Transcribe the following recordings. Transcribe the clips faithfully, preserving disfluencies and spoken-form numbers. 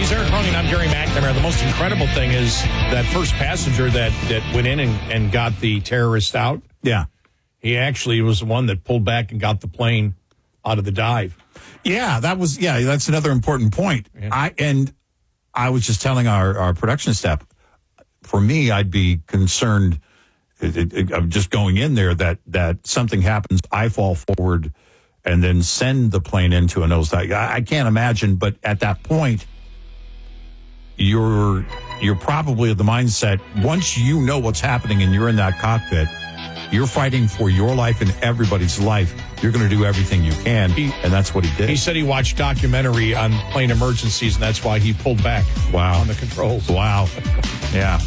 He's Eric Cronin. I'm Gary McNamara. The most incredible thing is that first passenger that, that went in and, and got the terrorist out. Yeah. He actually was the one that pulled back and got the plane out of the dive. Yeah, that was, yeah, that's another important point. Yeah. I And I was just telling our, our production staff, for me, I'd be concerned it, it, it, of just going in there that, that something happens, I fall forward, and then send the plane into a nosedive. I, I can't imagine, but at that point, you're you're probably of the mindset, once you know what's happening and you're in that cockpit, you're fighting for your life and everybody's life. You're going to do everything you can, he, and that's what he did. He said he watched documentary on plane emergencies, and that's why he pulled back wow. on the controls. Wow. Yeah.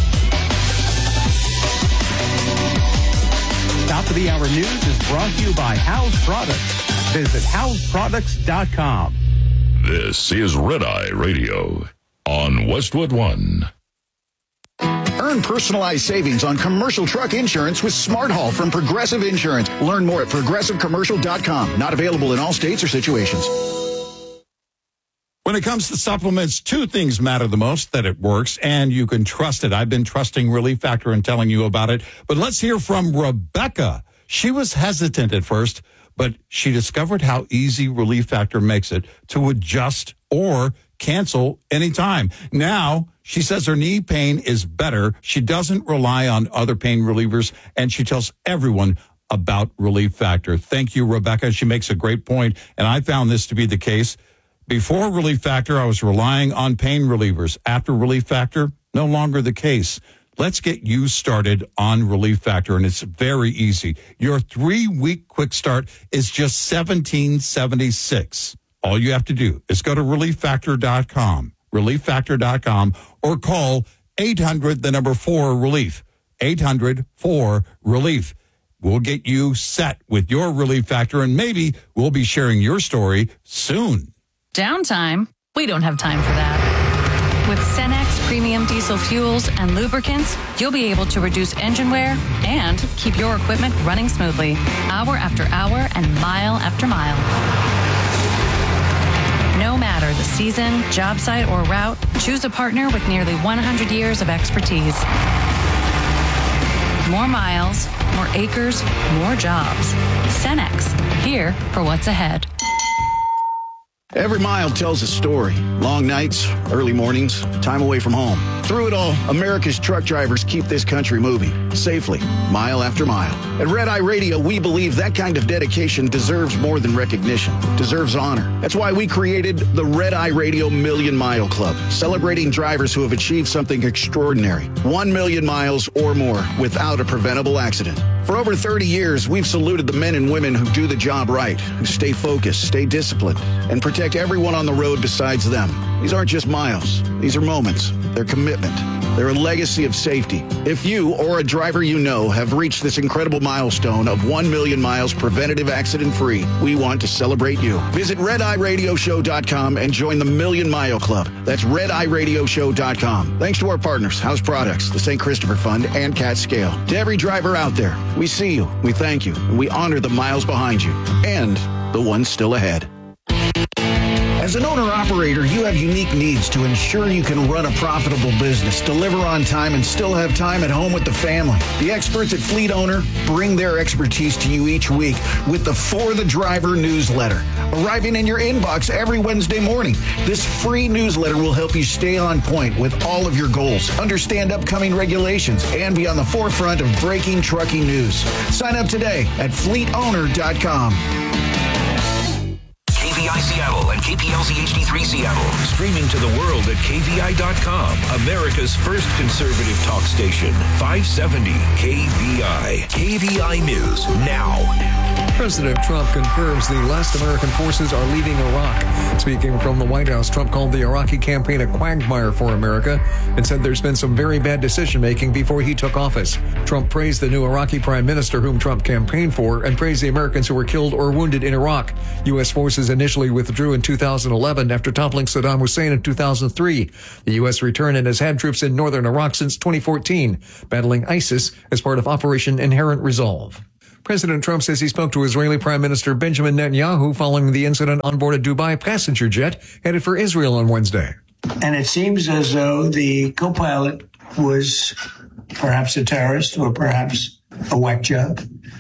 Top of the hour news is brought to you by House Products. Visit house products dot com. This is Red Eye Radio on Westwood One. Earn personalized savings on commercial truck insurance with Smart Haul from Progressive Insurance. Learn more at progressive commercial dot com. Not available in all states or situations. When it comes to supplements, two things matter the most: that it works and you can trust it. I've been trusting Relief Factor and telling you about it. But let's hear from Rebecca. She was hesitant at first, but she discovered how easy Relief Factor makes it to adjust or cancel anytime. Now, she says her knee pain is better. She doesn't rely on other pain relievers, and she tells everyone about Relief Factor. Thank you, Rebecca. She makes a great point, and I found this to be the case. Before Relief Factor, I was relying on pain relievers. After Relief Factor, no longer the case. Let's get you started on Relief Factor, and it's very easy. Your three-week quick start is just seventeen seventy-six. All you have to do is go to relief factor dot com, relief factor dot com, or call eight hundred, the number four, relief, eight hundred, four, relief. We'll get you set with your Relief Factor, and maybe we'll be sharing your story soon. Downtime? We don't have time for that. With Cenex premium diesel fuels and lubricants, you'll be able to reduce engine wear and keep your equipment running smoothly, hour after hour and mile after mile. No matter the season, job site, or route, choose a partner with nearly one hundred years of expertise. More miles, more acres, more jobs. Cenex, here for what's ahead. Every mile tells a story. Long nights, early mornings, time away from home. Through it all, America's truck drivers keep this country moving safely, mile after mile. At Red Eye Radio, we believe that kind of dedication deserves more than recognition, deserves honor. That's why we created the Red Eye Radio Million Mile Club, celebrating drivers who have achieved something extraordinary. One million miles or more without a preventable accident. For over thirty years, we've saluted the men and women who do the job right, who stay focused, stay disciplined, and protect everyone on the road besides them. These aren't just miles. These are moments. They're commitment. They're a legacy of safety. If you or a driver you know have reached this incredible milestone of one million miles preventative accident-free, we want to celebrate you. Visit red eye radio show dot com and join the Million Mile Club. That's red eye radio show dot com. Thanks to our partners, House Products, the Saint Christopher Fund, and Cat Scale. To every driver out there, we see you, we thank you, and we honor the miles behind you and the ones still ahead. As an owner-operator, you have unique needs to ensure you can run a profitable business, deliver on time, and still have time at home with the family. The experts at Fleet Owner bring their expertise to you each week with the For the Driver newsletter, arriving in your inbox every Wednesday morning. This free newsletter will help you stay on point with all of your goals, understand upcoming regulations, and be on the forefront of breaking trucking news. Sign up today at fleet owner dot com. K V I Seattle and K P L Z H D three Seattle. Streaming to the world at K V I dot com. America's first conservative talk station. five seventy K V I. K V I News now. President Trump confirms the last American forces are leaving Iraq. Speaking from the White House, Trump called the Iraqi campaign a quagmire for America and said there's been some very bad decision-making before he took office. Trump praised the new Iraqi prime minister whom Trump campaigned for and praised the Americans who were killed or wounded in Iraq. U S forces initially withdrew in two thousand eleven after toppling Saddam Hussein in two thousand three. The U S returned and has had troops in northern Iraq since twenty fourteen, battling ISIS as part of Operation Inherent Resolve. President Trump says he spoke to Israeli Prime Minister Benjamin Netanyahu following the incident on board a Dubai passenger jet headed for Israel on Wednesday. And it seems as though the co-pilot was perhaps a terrorist or perhaps a whack job.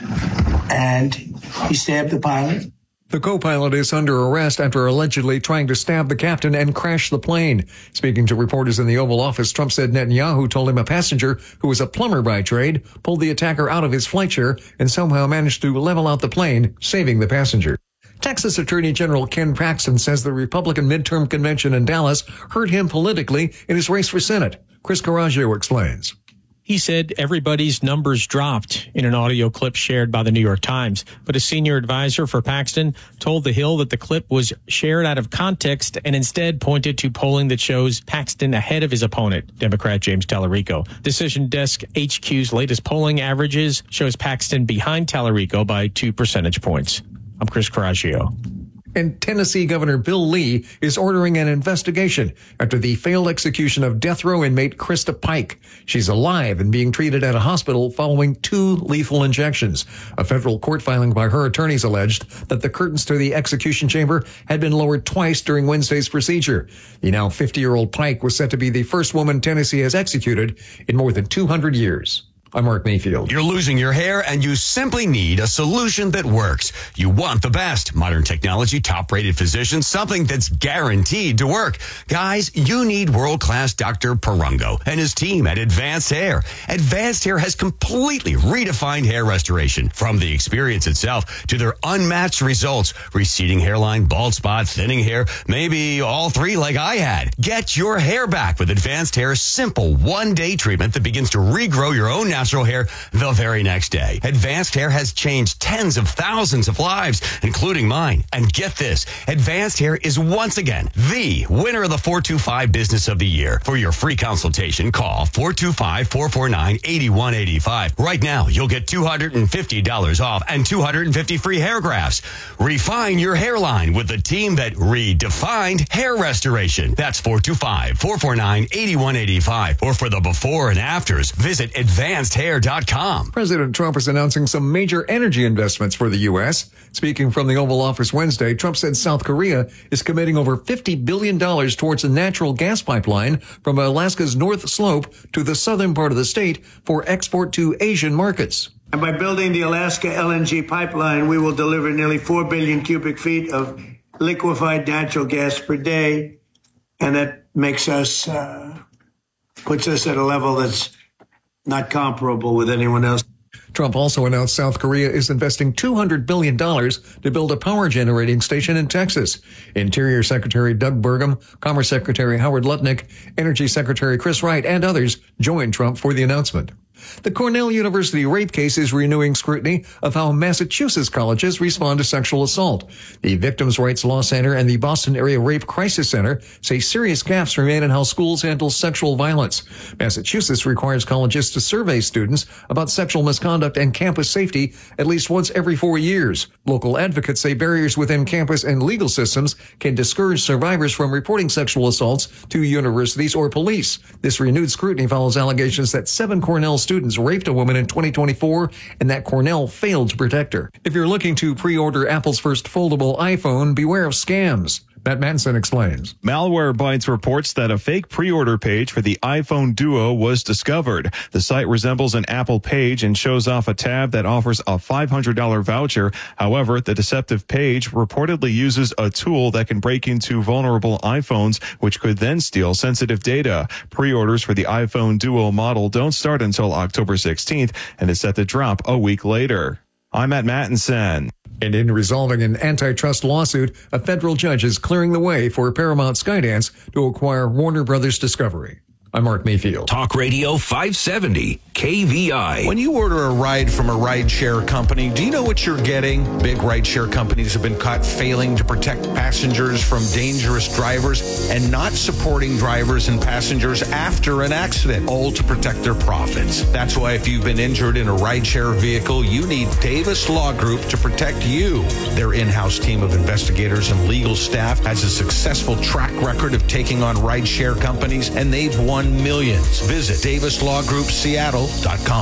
And he stabbed the pilot. The co-pilot is under arrest after allegedly trying to stab the captain and crash the plane. Speaking to reporters in the Oval Office, Trump said Netanyahu told him a passenger who was a plumber by trade pulled the attacker out of his flight chair and somehow managed to level out the plane, saving the passenger. Texas Attorney General Ken Paxton says the Republican midterm convention in Dallas hurt him politically in his race for Senate. Chris Caraggio explains. He said everybody's numbers dropped in an audio clip shared by the New York Times. But a senior advisor for Paxton told The Hill that the clip was shared out of context and instead pointed to polling that shows Paxton ahead of his opponent, Democrat James Tallarico. Decision Desk H Q's latest polling averages shows Paxton behind Tallarico by two percentage points. I'm Chris Caraggio. And Tennessee Governor Bill Lee is ordering an investigation after the failed execution of death row inmate Krista Pike. She's alive and being treated at a hospital following two lethal injections. A federal court filing by her attorneys alleged that the curtains to the execution chamber had been lowered twice during Wednesday's procedure. The now fifty-year-old Pike was said to be the first woman Tennessee has executed in more than two hundred years. I'm Mark Mayfield. You're losing your hair and you simply need a solution that works. You want the best. Modern technology, top-rated physicians, something that's guaranteed to work. Guys, you need world-class Doctor Perungo and his team at Advanced Hair. Advanced Hair has completely redefined hair restoration. From the experience itself to their unmatched results. Receding hairline, bald spot, thinning hair, maybe all three like I had. Get your hair back with Advanced Hair's simple one-day treatment that begins to regrow your own natural natural hair the very next day. Advanced Hair has changed tens of thousands of lives, including mine. And get this, Advanced Hair is once again the winner of the four two five Business of the Year. For your free consultation, call four two five, four four nine, eight one eight five. Right now, you'll get two hundred fifty dollars off and two hundred fifty free hair grafts. Refine your hairline with the team that redefined hair restoration. That's four two five, four four nine, eight one eight five. Or for the before and afters, visit advanced hair dot com. President Trump is announcing some major energy investments for the U S. Speaking from the Oval Office Wednesday, Trump said South Korea is committing over fifty billion dollars towards a natural gas pipeline from Alaska's North Slope to the southern part of the state for export to Asian markets. And by building the Alaska L N G pipeline, we will deliver nearly four billion cubic feet of liquefied natural gas per day. And that makes us, uh, puts us at a level that's not comparable with anyone else. Trump also announced South Korea is investing two hundred billion dollars to build a power generating station in Texas. Interior Secretary Doug Burgum, Commerce Secretary Howard Lutnick, Energy Secretary Chris Wright, and others joined Trump for the announcement. The Cornell University rape case is renewing scrutiny of how Massachusetts colleges respond to sexual assault. The Victims' Rights Law Center and the Boston Area Rape Crisis Center say serious gaps remain in how schools handle sexual violence. Massachusetts requires colleges to survey students about sexual misconduct and campus safety at least once every four years. Local advocates say barriers within campus and legal systems can discourage survivors from reporting sexual assaults to universities or police. This renewed scrutiny follows allegations that seven Cornell students Students raped a woman in twenty twenty-four and that Cornell failed to protect her. If you're looking to pre-order Apple's first foldable iPhone, beware of scams. Matt Manson explains. Malwarebytes reports that a fake pre-order page for the iPhone Duo was discovered. The site resembles an Apple page and shows off a tab that offers a five hundred dollars voucher. However, the deceptive page reportedly uses a tool that can break into vulnerable iPhones, which could then steal sensitive data. Pre-orders for the iPhone Duo model don't start until October sixteenth and is set to drop a week later. I'm Matt Mattinson. And in resolving an antitrust lawsuit, a federal judge is clearing the way for Paramount Skydance to acquire Warner Brothers Discovery. I'm Mark Mayfield. Talk Radio five seventy, K V I. When you order a ride from a rideshare company, do you know what you're getting? Big rideshare companies have been caught failing to protect passengers from dangerous drivers and not supporting drivers and passengers after an accident, all to protect their profits. That's why if you've been injured in a rideshare vehicle, you need Davis Law Group to protect you. Their in-house team of investigators and legal staff has a successful track record of taking on rideshare companies, and they've won millions. Visit Davis Law Group Seattle dot com.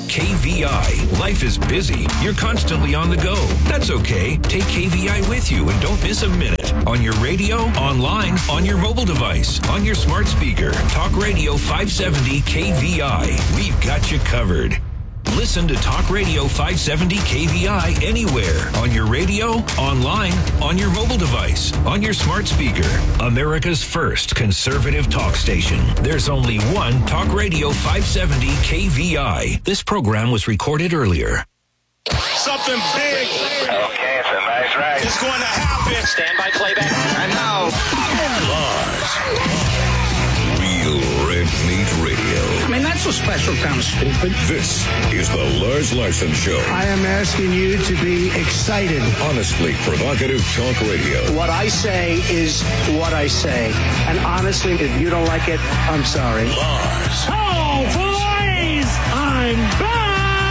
K V I. Life is busy. You're constantly on the go. That's okay. Take K V I with you and don't miss a minute. On your radio, online, on your mobile device, on your smart speaker. Talk Radio five seventy K V I. We've got you covered. Listen to Talk Radio five seventy K V I anywhere. On your radio, online, on your mobile device, on your smart speaker. America's first conservative talk station. There's only one Talk Radio five seventy K V I. This program was recorded earlier. Something big. Okay, it's a nice ride. It's going to happen. Stand by playback. I know. Lars. Real Red Meat Radio. I mean, that's a special kind of stupid. This is the Lars Larson Show. I am asking you to be excited. Honestly provocative talk radio. What I say is what I say. And honestly, if you don't like it, I'm sorry. Lars. Oh, boys! I'm back!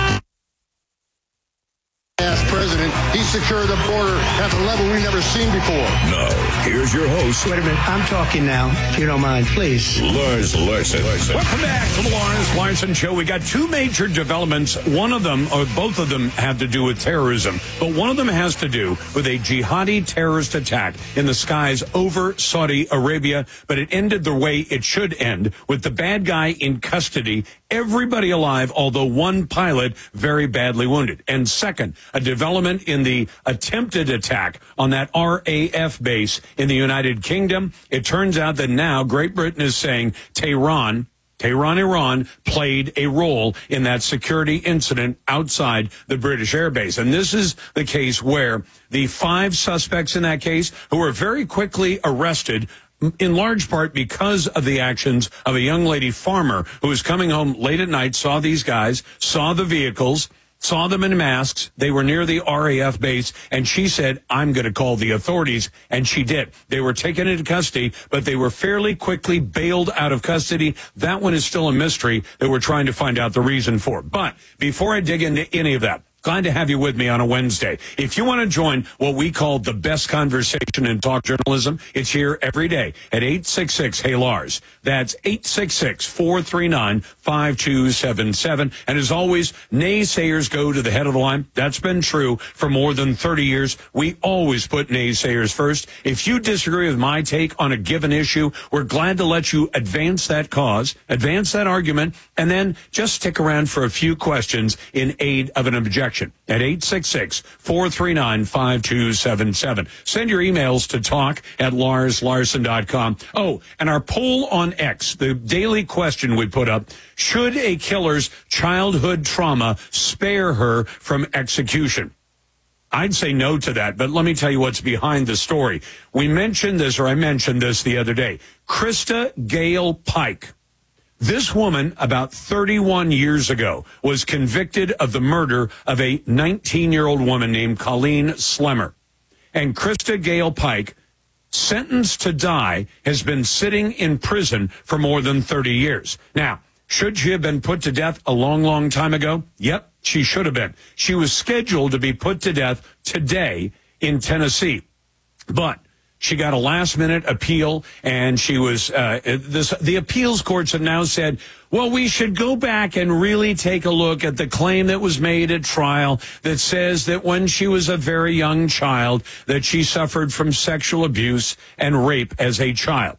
As president, he secured the border at a level we've never seen before. Now, here's your host. Wait a minute. I'm talking now, if you don't mind, please. Lars Larson. Welcome back to the Lars Larson Show. We got two major developments. One of them, or both of them, have to do with terrorism. But one of them has to do with a jihadi terrorist attack in the skies over Saudi Arabia. But it ended the way it should end, with the bad guy in custody, everybody alive, although one pilot very badly wounded. And second, a development in the attempted attack on that R A F base in the United Kingdom. It turns out that now Great Britain is saying Tehran, Tehran, Iran, played a role in that security incident outside the British Air Base. And this is the case where the five suspects in that case, who were very quickly arrested, in large part because of the actions of a young lady farmer who was coming home late at night, saw these guys, saw the vehicles, saw them in masks. They were near the R A F base, and she said, I'm going to call the authorities, and she did. They were taken into custody, but they were fairly quickly bailed out of custody. That one is still a mystery that we're trying to find out the reason for. But before I dig into any of that, glad to have you with me on a Wednesday. If you want to join what we call the best conversation in talk journalism, it's here every day at eight six six, Hey Lars. That's eight six six, four three nine, five two seven seven. And as always, naysayers go to the head of the line. That's been true for more than thirty years. We always put naysayers first. If you disagree with my take on a given issue, we're glad to let you advance that cause, advance that argument, and then just stick around for a few questions in aid of an objection. At eight six six, four three nine, five two seven seven. Send your emails to talk at lars larson dot com. Oh, and our poll on X, the daily question we put up, should a killer's childhood trauma spare her from execution? I'd say no to that, but let me tell you what's behind the story. We mentioned this, or I mentioned this the other day. Krista Gale Pike. This woman, about thirty-one years ago, was convicted of the murder of a nineteen-year-old woman named Colleen Slemmer. And Krista Gale Pike, sentenced to die, has been sitting in prison for more than thirty years. Now, should she have been put to death a long, long time ago? Yep, she should have been. She was scheduled to be put to death today in Tennessee. But she got a last-minute appeal, and she was uh, this. The appeals courts have now said, well, we should go back and really take a look at the claim that was made at trial that says that when she was a very young child, that she suffered from sexual abuse and rape as a child.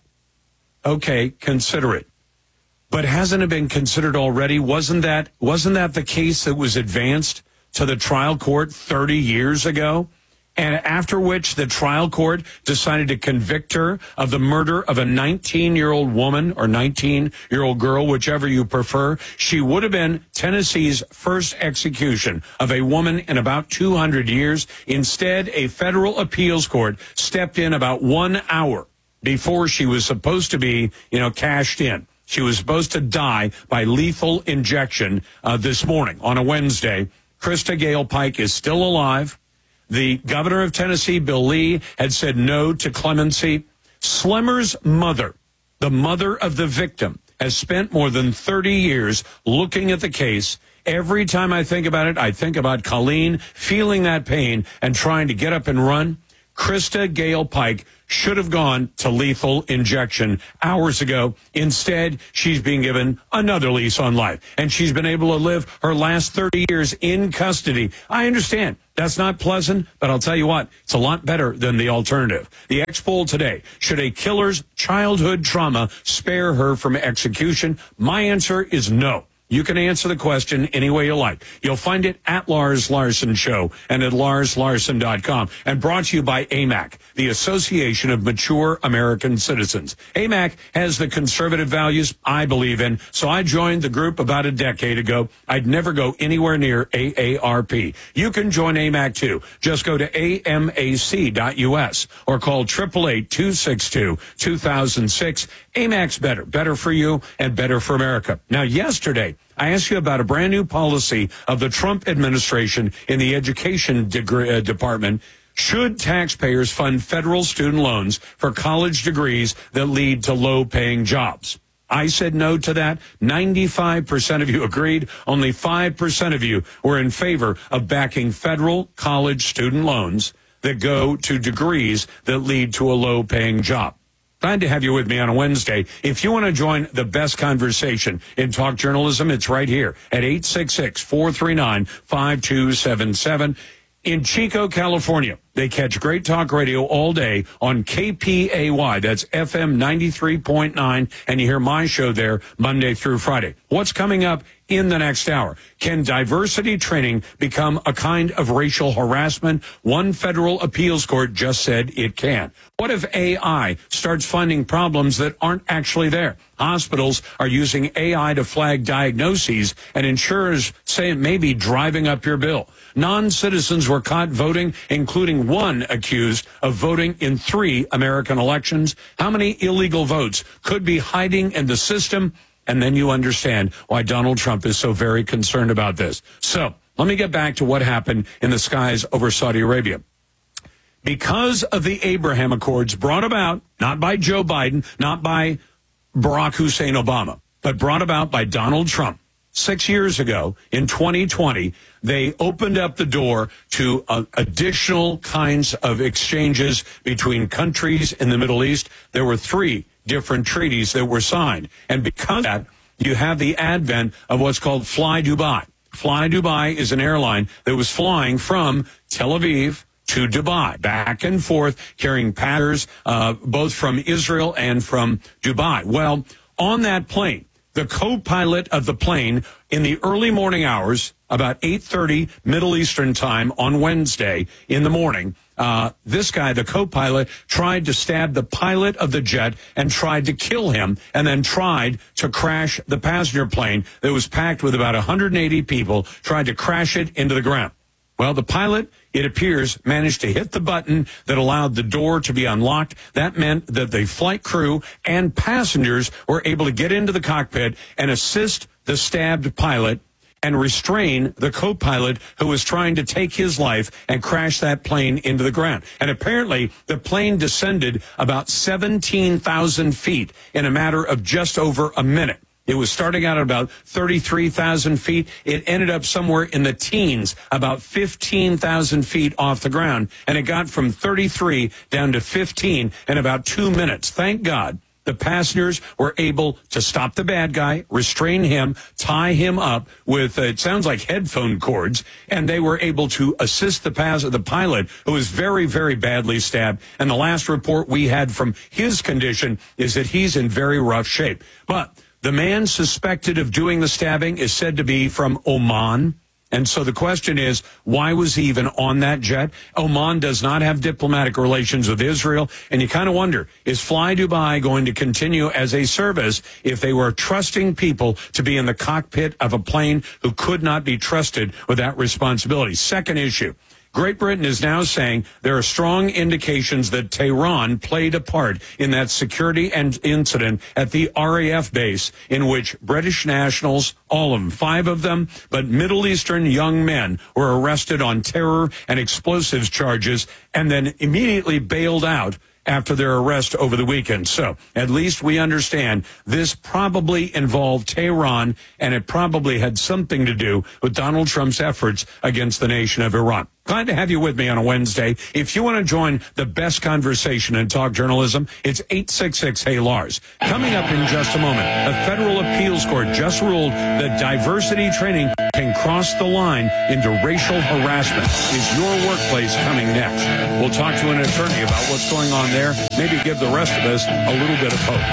Okay, consider it. But hasn't it been considered already? Wasn't that wasn't that the case that was advanced to the trial court thirty years ago? And after which the trial court decided to convict her of the murder of a nineteen-year-old woman or nineteen-year-old girl, whichever you prefer. She would have been Tennessee's first execution of a woman in about two hundred years. Instead, a federal appeals court stepped in about one hour before she was supposed to be, you know, cashed in. She was supposed to die by lethal injection uh, this morning on a Wednesday. Krista Gale Pike is still alive. The governor of Tennessee, Bill Lee, had said no to clemency. Slemmer's mother, the mother of the victim, has spent more than thirty years looking at the case. Every time I think about it, I think about Colleen feeling that pain and trying to get up and run. Krista Gale Pike should have gone to lethal injection hours ago. Instead, she's being given another lease on life, and she's been able to live her last thirty years in custody. I understand that's not pleasant, but I'll tell you what, it's a lot better than the alternative. The X-Poll today, should a killer's childhood trauma spare her from execution? My answer is no. You can answer the question any way you like. You'll find it at Lars Larson Show and at lars larson dot com. And brought to you by A M A C, the Association of Mature American Citizens. A M A C has the conservative values I believe in, so I joined the group about a decade ago. I'd never go anywhere near A A R P. You can join A M A C too. Just go to A M A C dot U S or call eight eight eight, two six two, two thousand six. A M A C's better. Better for you and better for America. Now, yesterday, I asked you about a brand new policy of the Trump administration in the education degree, uh, department. Should taxpayers fund federal student loans for college degrees that lead to low-paying jobs? I said no to that. ninety-five percent of you agreed. Only five percent of you were in favor of backing federal college student loans that go to degrees that lead to a low-paying job. Glad to have you with me on a Wednesday. If you want to join the best conversation in talk journalism, it's right here at eight six six, four three nine, five two seven seven. In Chico, California, they catch great talk radio all day on K P A Y. That's F M ninety-three point nine, and you hear my show there Monday through Friday. What's coming up in the next hour? Can diversity training become a kind of racial harassment? One federal appeals court just said it can. What if A I starts finding problems that aren't actually there? Hospitals are using A I to flag diagnoses, and insurers say it may be driving up your bill. Non-citizens were caught voting, including one accused of voting in three American elections. How many illegal votes could be hiding in the system? And then you understand why Donald Trump is so very concerned about this. So let me get back to what happened in the skies over Saudi Arabia. Because of the Abraham Accords brought about, not by Joe Biden, not by Barack Hussein Obama, but brought about by Donald Trump, six years ago in twenty twenty, they opened up the door to uh, additional kinds of exchanges between countries in the Middle East. There were three different treaties that were signed. And because of that, you have the advent of what's called Fly Dubai. Fly Dubai is an airline that was flying from Tel Aviv to Dubai, back and forth, carrying packers, uh, both from Israel and from Dubai. Well, on that plane, the co-pilot of the plane in the early morning hours, about eight thirty Middle Eastern time on Wednesday in the morning, uh, this guy, the co-pilot, tried to stab the pilot of the jet and tried to kill him, and then tried to crash the passenger plane that was packed with about one hundred eighty people, tried to crash it into the ground. Well, the pilot, it appears, managed to hit the button that allowed the door to be unlocked. That meant that the flight crew and passengers were able to get into the cockpit and assist the stabbed pilot and restrain the co-pilot who was trying to take his life and crash that plane into the ground. And apparently, the plane descended about seventeen thousand feet in a matter of just over a minute. It was starting out at about thirty-three thousand feet. It ended up somewhere in the teens, about fifteen thousand feet off the ground. And it got from thirty-three down to fifteen in about two minutes. Thank God the passengers were able to stop the bad guy, restrain him, tie him up with, uh, it sounds like headphone cords, and they were able to assist the, pass- the pilot, who was very, very badly stabbed. And the last report we had from his condition is that he's in very rough shape. But the man suspected of doing the stabbing is said to be from Oman. And so the question is, why was he even on that jet? Oman does not have diplomatic relations with Israel. And you kind of wonder, is Fly Dubai going to continue as a service if they were trusting people to be in the cockpit of a plane who could not be trusted with that responsibility? Second issue. Great Britain is now saying there are strong indications that Tehran played a part in that security and incident at the R A F base in which British nationals, all of them, five of them, but Middle Eastern young men were arrested on terror and explosives charges and then immediately bailed out after their arrest over the weekend. So at least we understand this probably involved Tehran, and it probably had something to do with Donald Trump's efforts against the nation of Iran. Glad to have you with me on a Wednesday. If you want to join the best conversation in talk journalism, it's eight six six, hey Lars. Coming up in just a moment, a federal appeals court just ruled that diversity training can cross the line into racial harassment. Is your workplace coming next? We'll talk to an attorney about what's going on there, maybe give the rest of us a little bit of hope.